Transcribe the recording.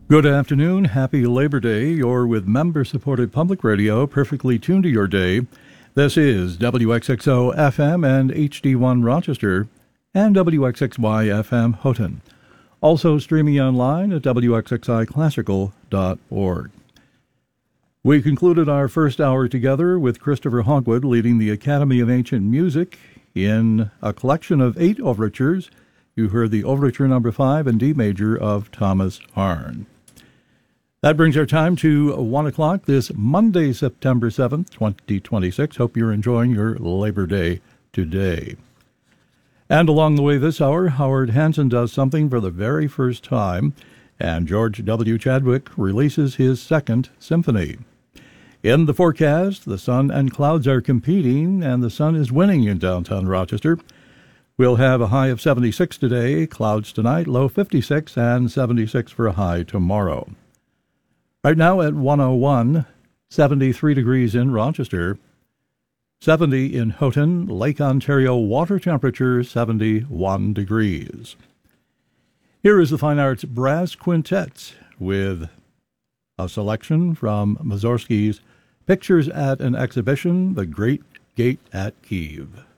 Good afternoon. Happy Labor Day. You're with member-supported public radio, perfectly tuned to your day. This is WXXO FM and HD1 Rochester and WXXY FM Houghton. Also streaming online at WXXIClassical.org. We concluded our first hour together with Christopher Hogwood leading the Academy of Ancient Music in a collection of 8 overtures. You heard the Overture No. 5 in D major of Thomas Arne. That brings our time to 1 o'clock this Monday, September 7th, 2026. Hope you're enjoying your Labor Day today. And along the way this hour, Howard Hanson does something for the very first time, and George W. Chadwick releases his second symphony. In the forecast, the sun and clouds are competing, and the sun is winning in downtown Rochester. We'll have a high of 76 today, clouds tonight, low 56, and 76 for a high tomorrow. Right now at 101, 73 degrees in Rochester, 70 in Houghton, Lake Ontario water temperature 71 degrees. Here is the Fine Arts Brass Quintet with a selection from Mussorgsky's Pictures at an Exhibition, The Great Gate at Kiev.